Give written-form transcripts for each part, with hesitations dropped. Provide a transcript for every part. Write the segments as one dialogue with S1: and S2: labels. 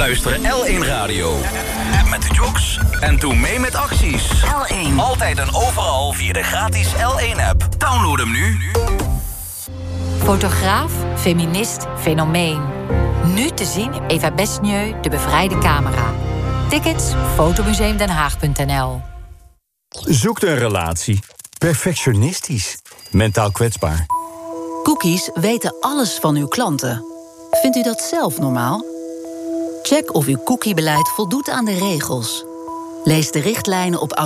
S1: Luister L1 Radio. App met de jocks en doe mee met acties. L1. Altijd en overal via de gratis L1-app. Download hem nu.
S2: Fotograaf, feminist, fenomeen. Nu te zien Eva Besnieu, De Bevrijde Camera. Tickets, fotomuseumdenhaag.nl.
S3: Zoekt een relatie. Perfectionistisch. Mentaal kwetsbaar.
S4: Cookies weten alles van uw klanten. Vindt u dat zelf normaal? Check of uw cookiebeleid voldoet aan de regels. Lees de richtlijnen op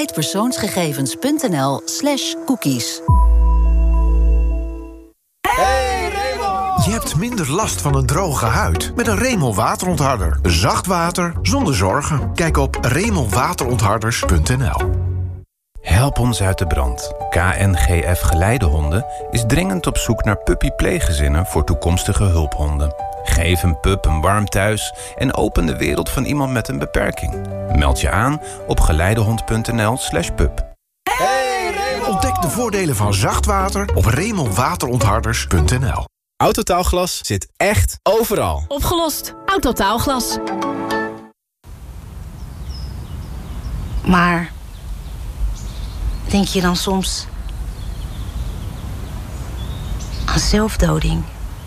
S4: autoriteitpersoonsgegevens.nl/cookies.
S5: Je hebt minder last van een droge huid met een Remel waterontharder. Zacht water zonder zorgen. Kijk op remelwaterontharders.nl.
S6: Help ons uit de brand. KNGF Geleidehonden is dringend op zoek naar puppy-pleeggezinnen voor toekomstige hulphonden. Geef een pup een warm thuis en open de wereld van iemand met een beperking. Meld je aan op geleidehond.nl/pup.
S5: Ontdek de voordelen van zacht water op remelwaterontharders.nl.
S7: Autotaalglas zit echt overal.
S8: Opgelost. Autotaalglas.
S9: Maar denk je dan soms aan zelfdoding?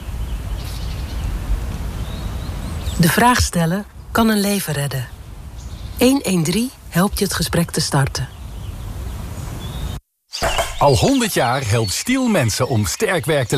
S10: De vraag stellen kan een leven redden. 113 helpt je het gesprek te starten.
S11: Al 100 jaar helpt Stiel mensen om sterk werk te